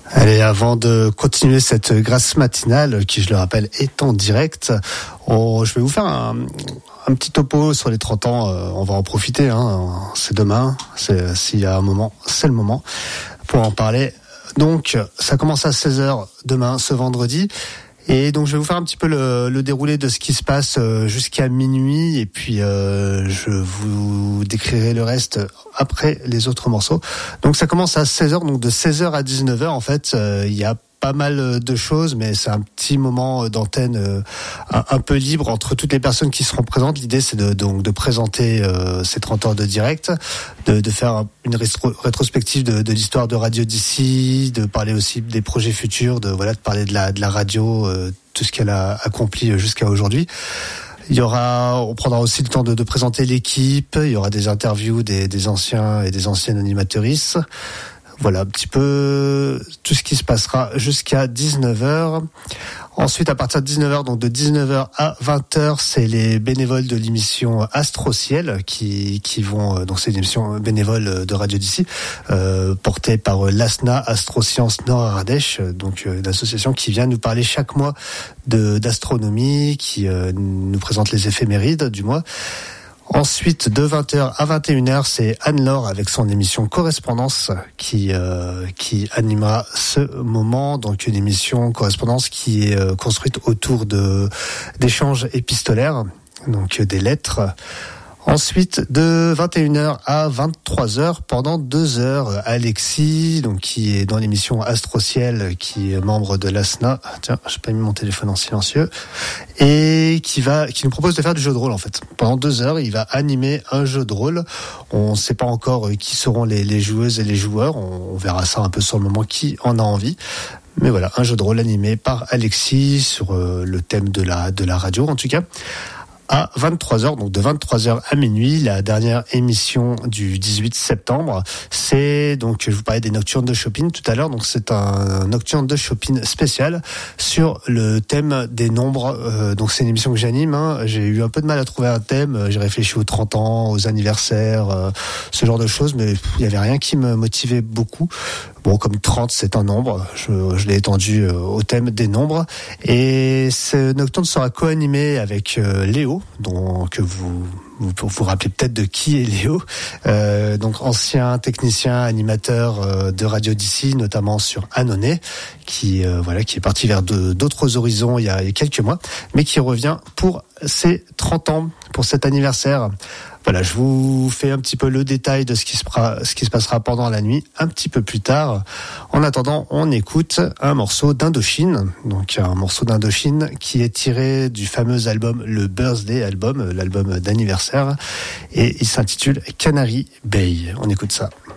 Allez, avant de continuer cette grâce matinale, qui je le rappelle est en direct, je vais vous faire un petit topo sur les 30 ans. On va en profiter, c'est demain, s'il y a un moment, c'est le moment pour en parler. Donc ça commence à 16h demain, ce vendredi. Et donc je vais vous faire un petit peu le déroulé de ce qui se passe jusqu'à minuit, et puis je vous décrirai le reste après les autres morceaux. Donc ça commence à 16h, donc de 16h à 19h en fait, il y a pas mal de choses, mais c'est un petit moment d'antenne un peu libre entre toutes les personnes qui seront présentes. L'idée, c'est de présenter ces 30 heures de direct, de faire une rétrospective de l'histoire de Radio d'ici, de parler aussi des projets futurs, de parler de la radio, tout ce qu'elle a accompli jusqu'à aujourd'hui. On prendra aussi le temps de présenter l'équipe. Il y aura des interviews des anciens et des anciennes animatrices. Voilà un petit peu tout ce qui se passera jusqu'à 19h. Ensuite, à partir de 19h, donc de 19h à 20h, c'est les bénévoles de l'émission Astro-Ciel qui vont, donc c'est une émission bénévole de Radio d'ici, portée par l'ASNA, Astrosciences Nord-Ardèche, donc une association qui vient nous parler chaque mois d'astronomie, qui nous présente les éphémérides du mois. Ensuite, de 20h à 21h, c'est Anne-Laure avec son émission Correspondance qui animera ce moment. Donc une émission Correspondance qui est construite autour d'échanges épistolaires, donc des lettres. Ensuite, de 21h à 23h, pendant 2 heures, Alexis, donc qui est dans l'émission Astro-Ciel, qui est membre de l'ASNA. Tiens, j'ai pas mis mon téléphone en silencieux. Et qui nous propose de faire du jeu de rôle, en fait. Pendant 2 heures, il va animer un jeu de rôle. On sait pas encore qui seront les joueuses et les joueurs. On verra ça un peu sur le moment, qui en a envie. Mais voilà, un jeu de rôle animé par Alexis sur le thème de la radio, en tout cas. À 23h, donc de 23h à minuit, la dernière émission du 18 septembre, c'est donc, je vous parlais des Nocturnes de Chopin tout à l'heure, donc c'est un Nocturne de Chopin spécial sur le thème des nombres. Donc c'est une émission que j'anime, j'ai eu un peu de mal à trouver un thème, j'ai réfléchi aux 30 ans, aux anniversaires, ce genre de choses, mais il y avait rien qui me motivait beaucoup. Bon, comme 30, c'est un nombre, je l'ai étendu au thème des nombres. Et ce Nocturne sera co-animé avec Léo, que vous rappelez peut-être de qui est Léo, donc ancien technicien animateur de Radio d'ici, notamment sur Annonay, qui est parti vers d'autres horizons il y a quelques mois, mais qui revient pour ses 30 ans, pour cet anniversaire. Voilà, je vous fais un petit peu le détail de ce qui se passera pendant la nuit un petit peu plus tard. En attendant, on écoute un morceau d'Indochine, donc un morceau d'Indochine qui est tiré du fameux album, le Birthday Album, l'album d'anniversaire, et il s'intitule Canary Bay. On écoute ça.